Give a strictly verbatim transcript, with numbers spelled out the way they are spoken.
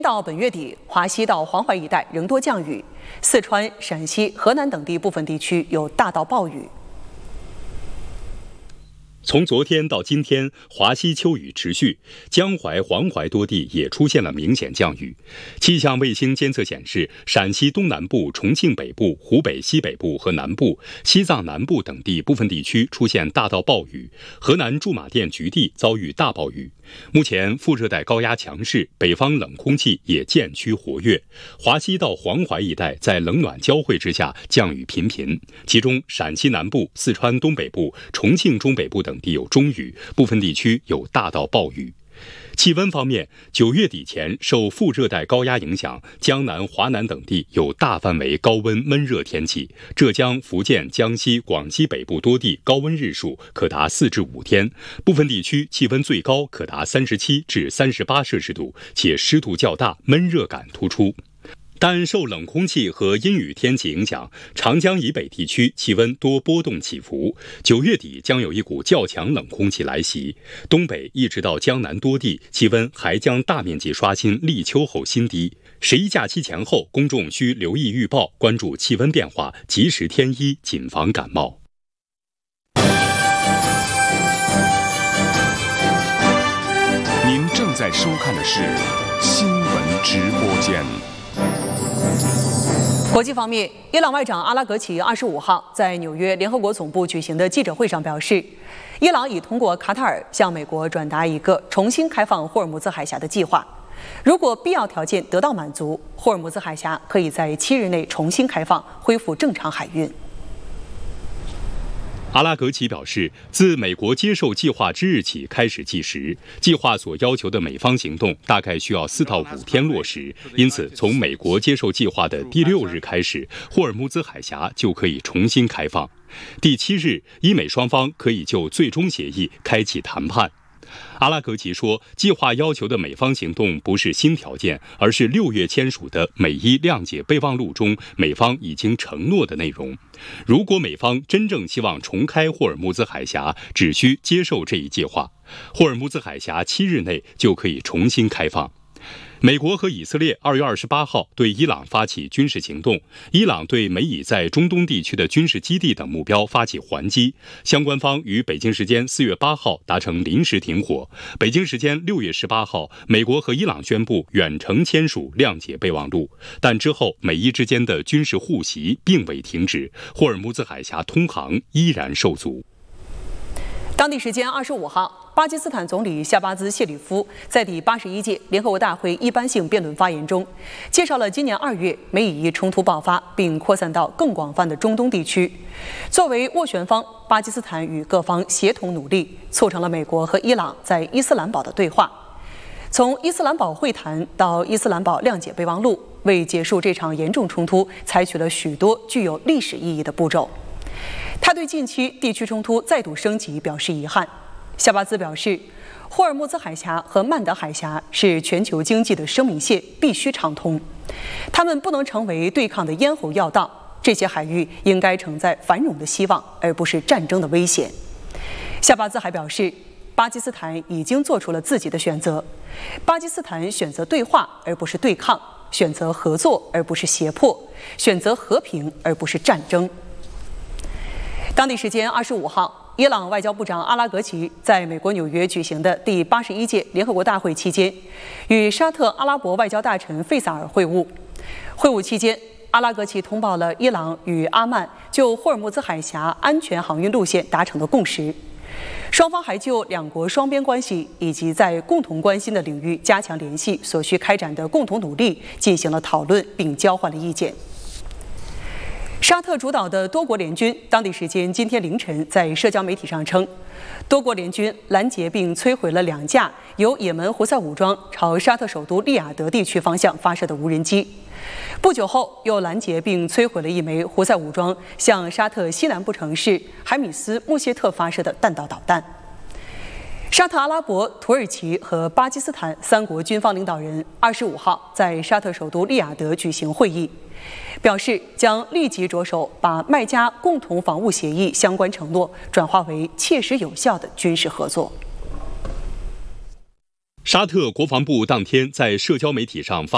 到本月底，华西到黄淮一带仍多降雨，四川、陕西、河南等地部分地区有大到暴雨。 从昨天到今天，华西秋雨持续，江淮、黄淮多地也出现了明显降雨。气象卫星监测显示，陕西东南部、重庆北部、湖北西北部和南部、西藏南部等地部分地区出现大到暴雨，河南驻马店局地遭遇大暴雨。目前副热带高压强势，北方冷空气也渐趋活跃，华西到黄淮一带在冷暖交汇之下降雨频频，其中陕西南部、四川东北部、重庆中北部等地有中雨，部分地区有大到暴雨。气温方面，九月底前受副热带高压影响，江南、华南等地有大范围高温闷热天气。浙江、福建、江西、广西北部多地高温日数可达四至五天，部分地区气温最高可达三十七至三十八摄氏度，且湿度较大，闷热感突出。但受冷空气和阴雨天气影响，长江以北地区气温多波动起伏。九月底将有一股较强冷空气来袭，东北一直到江南多地气温还将大面积刷新立秋后新低。十一假期前后，公众需留意预报，关注气温变化，及时添衣，谨防感冒。 您正在收看的是新闻直播间。 国际方面，伊朗外长阿拉格齐二十五号在纽约联合国总部举行的记者会上表示，伊朗已通过卡塔尔向美国转达一个重新开放霍尔木兹海峡的计划。如果必要条件得到满足，霍尔木兹海峡可以在七日内重新开放，恢复正常海运。 阿拉格齐表示，自美国接受计划之日起开始计时，计划所要求的美方行动大概需要四到五天落实，因此从美国接受计划的第六日开始，霍尔木兹海峡就可以重新开放。第七日，伊美双方可以就最终协议开启谈判。阿拉格齐说，计划要求的美方行动不是新条件，而是六月签署的美伊谅解备忘录中美方已经承诺的内容。如果美方真正希望重开霍尔木兹海峡，只需接受这一计划，霍尔木兹海峡七日内就可以重新开放。美国和以色列二月二十八号对伊朗发起军事行动，伊朗对美以在中东地区的军事基地等目标发起还击。相关方于北京时间四月八号达成临时停火。北京时间六月十八号，美国和伊朗宣布远程签署谅解备忘录，但之后美伊之间的军事互袭并未停止，霍尔木兹海峡通航依然受阻。 当地时间二十五号，巴基斯坦总理夏巴兹谢里夫在第八十一届联合国大会一般性辩论发言中，介绍了今年二月美以冲突爆发并扩散到更广泛的中东地区。作为斡旋方，巴基斯坦与各方协同努力，促成了美国和伊朗在伊斯兰堡的对话。从伊斯兰堡会谈到伊斯兰堡谅解备忘录，为结束这场严重冲突，采取了许多具有历史意义的步骤。他对近期地区冲突再度升级表示遗憾。夏巴兹表示，霍尔木兹海峡和曼德海峡是全球经济的生命线，必须畅通。它们不能成为对抗的咽喉要道，这些海域应该承载繁荣的希望，而不是战争的危险。夏巴兹还表示，巴基斯坦已经做出了自己的选择，巴基斯坦选择对话而不是对抗，选择合作而不是胁迫，选择和平而不是战争。当地时间二十五号，伊朗外交部长阿拉格齐在美国纽约举行的第八十一届联合国大会期间，与沙特阿拉伯外交大臣费萨尔会晤。会晤期间，阿拉格齐通报了伊朗与阿曼就霍尔木兹海峡安全航运路线达成的共识。双方还就两国双边关系以及在共同关心的领域加强联系所需开展的共同努力进行了讨论，并交换了意见。沙特主导的多国联军当地时间今天凌晨在社交媒体上称，多国联军拦截并摧毁了两架由也门胡塞武装朝沙特首都利雅得地区方向发射的无人机。不久后，又拦截并摧毁了一枚胡塞武装向沙特西南部城市海米斯穆谢特发射的弹道导弹。沙特阿拉伯、土耳其和巴基斯坦三国军方领导人二十五号在沙特首都利雅得举行会议，表示将立即着手把麦加共同防务协议相关承诺转化为切实有效的军事合作。 沙特国防部当天在社交媒体上发